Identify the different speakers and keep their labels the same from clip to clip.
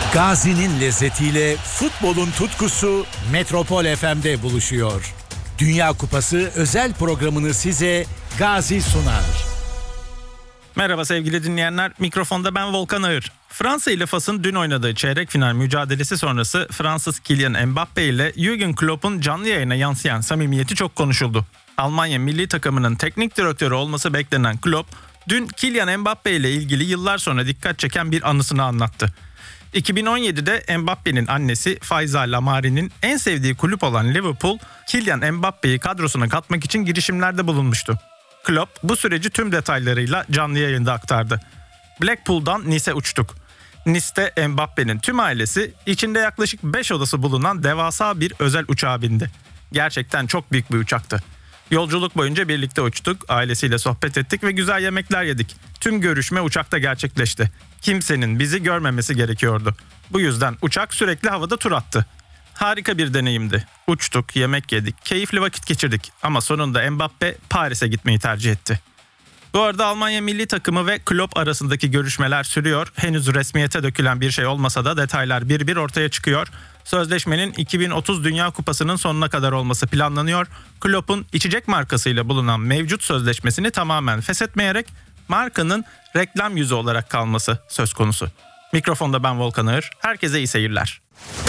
Speaker 1: Gazi'nin lezzetiyle futbolun tutkusu Metropol FM'de buluşuyor. Dünya Kupası özel programını size Gazi sunar.
Speaker 2: Merhaba sevgili dinleyenler, mikrofonda ben Volkan Ağır. Fransa ile Fas'ın dün oynadığı çeyrek final mücadelesi sonrası Fransız Kylian Mbappe ile Jürgen Klopp'un canlı yayına yansıyan samimiyeti çok konuşuldu. Almanya milli takımının teknik direktörü olması beklenen Klopp, dün Kylian Mbappe ile ilgili yıllar sonra dikkat çeken bir anısını anlattı. 2017'de Mbappe'nin annesi Faiza Lamari'nin en sevdiği kulüp olan Liverpool, Kylian Mbappe'yi kadrosuna katmak için girişimlerde bulunmuştu. Klopp bu süreci tüm detaylarıyla canlı yayında aktardı. Blackpool'dan Nice'e uçtuk. Nice'te Mbappe'nin tüm ailesi içinde yaklaşık 5 odası bulunan devasa bir özel uçağa bindi. Gerçekten çok büyük bir uçaktı. Yolculuk boyunca birlikte uçtuk, ailesiyle sohbet ettik ve güzel yemekler yedik. Tüm görüşme uçakta gerçekleşti. Kimsenin bizi görmemesi gerekiyordu. Bu yüzden uçak sürekli havada tur attı. Harika bir deneyimdi. Uçtuk, yemek yedik, keyifli vakit geçirdik. Ama sonunda Mbappe Paris'e gitmeyi tercih etti. Bu arada Almanya milli takımı ve Klopp arasındaki görüşmeler sürüyor. Henüz resmiyete dökülen bir şey olmasa da detaylar bir bir ortaya çıkıyor. Sözleşmenin 2030 Dünya Kupası'nın sonuna kadar olması planlanıyor. Klopp'un içecek markasıyla bulunan mevcut sözleşmesini tamamen feshetmeyerek markanın reklam yüzü olarak kalması söz konusu. Mikrofonda ben Volkan Ağır. Herkese iyi seyirler.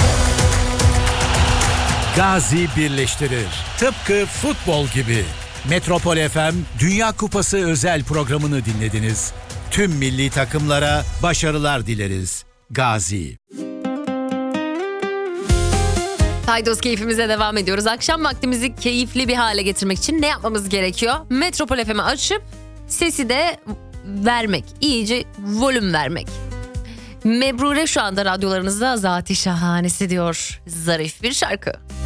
Speaker 1: Gazi birleştirir. Tıpkı futbol gibi. Metropol FM Dünya Kupası özel programını dinlediniz. Tüm milli takımlara başarılar dileriz. Gazi.
Speaker 3: Haydos keyfimize devam ediyoruz. Akşam vaktimizi keyifli bir hale getirmek için ne yapmamız gerekiyor? Metropol FM'i açıp sesi de vermek. İyice volüm vermek. Mebrure şu anda radyolarınızda Zat-ı Şahanesi diyor. Zarif bir şarkı.